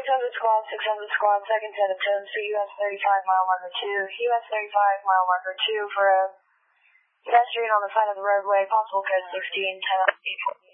600 squad, second set of 10, to US 35 mile marker 2, US 35 mile marker 2 for a pedestrian on the side of the roadway, possible code 16, 10, 8.